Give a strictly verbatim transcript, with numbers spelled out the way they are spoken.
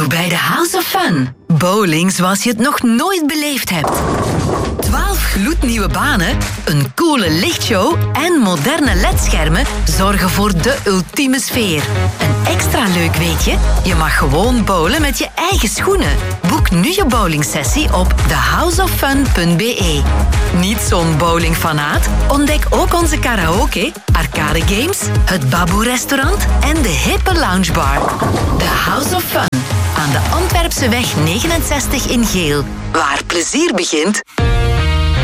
bij de House of Fun. Bowling zoals je het nog nooit beleefd hebt. twaalf gloednieuwe banen, een coole lichtshow en moderne ledschermen zorgen voor de ultieme sfeer. En extra leuk weet je, je mag gewoon bowlen met je eigen schoenen. Boek nu je bowlingsessie op the house of fun punt b e. Niet zo'n bowlingfanaat? Ontdek ook onze karaoke, arcade games, het Baboe-restaurant en de hippe loungebar. The House of Fun. Aan de Antwerpseweg negenenzestig in Geel. Waar plezier begint...